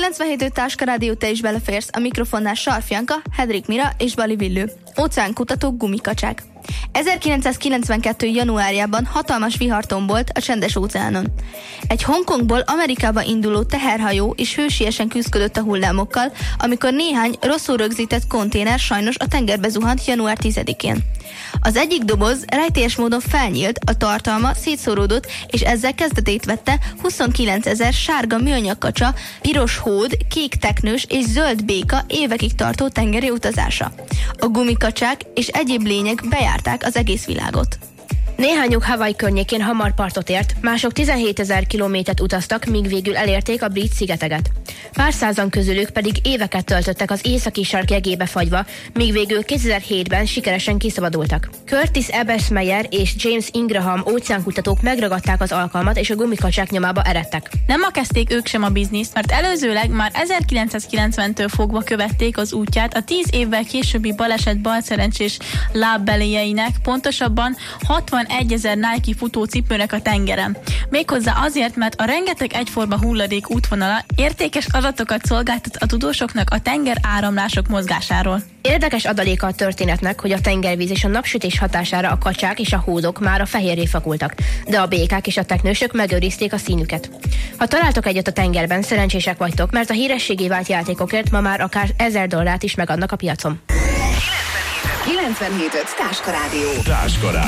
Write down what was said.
97 Táska Rádió, te is beleférsz, a mikrofonnál Sarf Janka, Hedrik Mira és Bali Villő. Óceánkutató gumikacsák. 1992. januárjában hatalmas vihar tombolt a Csendes-óceánon. Egy Hongkongból Amerikába induló teherhajó is hősiesen küzdött a hullámokkal, amikor néhány rosszul rögzített konténer sajnos a tengerbe zuhant január 10-én. Az egyik doboz rejtélyes módon felnyílt, a tartalma szétszóródott, és ezzel kezdetét vette 29 000 sárga műanyag kacsa, piros hód, kék teknős és zöld béka évekig tartó tengeri utazása. A gumikacsák és egyéb lények bejárták az egész világot. Néhányuk Hawaii környékén hamar partot ért, mások 17 000 kilométert utaztak, míg végül elérték a brit szigeteket. Pár százan közülük pedig éveket töltöttek az északi sark jegébe fagyva, míg végül 2007-ben sikeresen kiszabadultak. Curtis Ebersmeyer és James Ingraham óceánkutatók megragadták az alkalmat, és a gumikacsák nyomába eredtek. Nem ma kezdték ők sem a bizniszt, mert előzőleg már 1990-től fogva követték az útját a 10 évvel későbbi baleset balszerencsés lábbeléjeinek, pontosabban 61 000 Nike futócipőnek a tengeren. Méghozzá azért, mert a rengeteg egyforma hulladék útvonala értékes adatokat szolgáltat a tudósoknak a tenger áramlások mozgásáról. Érdekes adaléka a történetnek, hogy a tengervíz és a napsütés hatására a kacsák és a hódok már a fehérré fakultak, de a békák és a teknősök megőrizték a színüket. Ha találtok egyet a tengerben, szerencsések vagytok, mert a hírességé vált játékokért ma már akár $1000 is megadnak a piacon. 97.5 Táska Rádió.